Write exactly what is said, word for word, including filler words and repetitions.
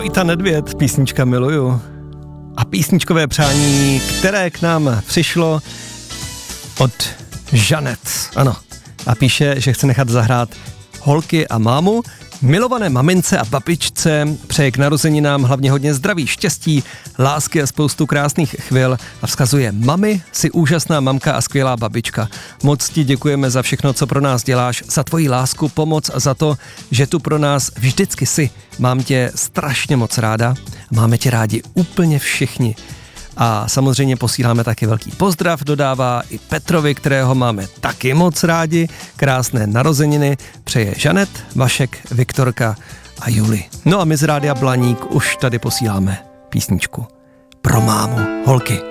Vojta Nedvěd, písnička Miluju. A písničkové přání, které k nám přišlo od Žanet. Ano. A píše, že chce nechat zahrát Holky a mámu. Milované mamince a babičce přeje k narozeninám hlavně hodně zdraví, štěstí, lásky a spoustu krásných chvil a vzkazuje: mami, jsi úžasná mamka a skvělá babička. Moc ti děkujeme za všechno, co pro nás děláš, za tvoji lásku, pomoc a za to, že tu pro nás vždycky jsi. Mám tě strašně moc ráda, máme tě rádi úplně všichni. A samozřejmě posíláme taky velký pozdrav, dodává i Petrovi, kterého máme taky moc rádi. Krásné narozeniny přeje Žanet, Vašek, Viktorka a Juli. No a my z Rádia Blaník už tady posíláme písničku pro mámu. Holky.